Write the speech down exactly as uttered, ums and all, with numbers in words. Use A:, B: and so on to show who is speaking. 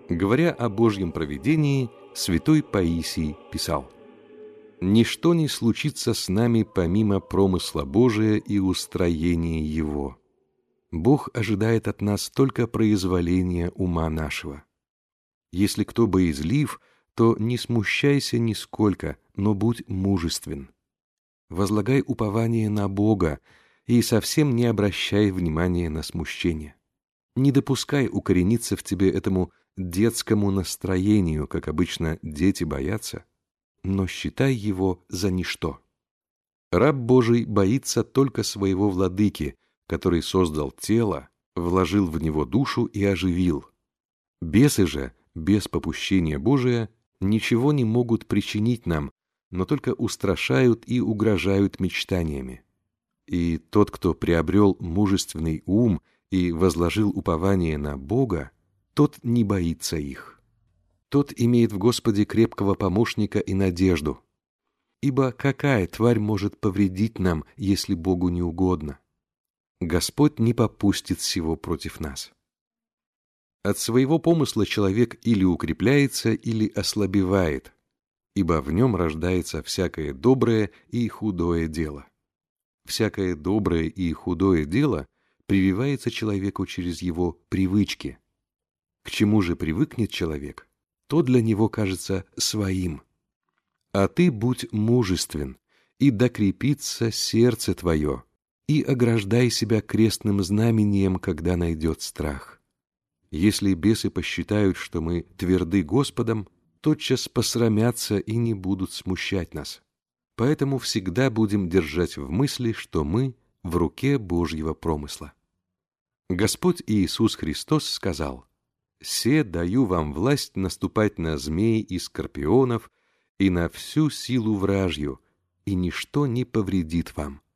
A: Говоря о Божьем провидении, святой Паисий писал: «Ничто не случится с нами помимо промысла Божия и устроения Его. Бог ожидает от нас только произволения ума нашего. Если кто боязлив, то не смущайся нисколько, но будь мужествен. Возлагай упование на Бога и совсем не обращай внимания на смущение. Не допускай укорениться в тебе этому детскому настроению, как обычно дети боятся, но считай его за ничто. Раб Божий боится только своего владыки, который создал тело, вложил в него душу и оживил. Бесы же, без попущения Божия, ничего не могут причинить нам, но только устрашают и угрожают мечтаниями. И тот, кто приобрел мужественный ум и возложил упование на Бога, тот не боится их. Тот имеет в Господе крепкого помощника и надежду. Ибо какая тварь может повредить нам, если Богу не угодно? Господь не попустит сего против нас. От своего помысла человек или укрепляется, или ослабевает, ибо в нем рождается всякое доброе и худое дело. Всякое доброе и худое дело прививается человеку через его привычки. К чему же привыкнет человек, то для него кажется своим. А ты будь мужествен, и докрепится сердце твое, и ограждай себя крестным знамением, когда найдет страх. Если бесы посчитают, что мы тверды Господом, тотчас посрамятся и не будут смущать нас. Поэтому всегда будем держать в мысли, что мы в руке Божьего промысла. Господь Иисус Христос сказал: «Се даю вам власть наступать на змей и скорпионов и на всю силу вражью, и ничто не повредит вам.